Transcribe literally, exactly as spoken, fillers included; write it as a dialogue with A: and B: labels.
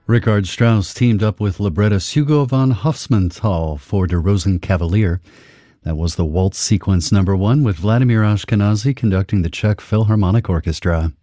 A: Richard Strauss teamed up with librettist Hugo von Hofmannsthal for Der Rosenkavalier. That was the Waltz Sequence Number One with Vladimir Ashkenazy conducting the Czech Philharmonic Orchestra.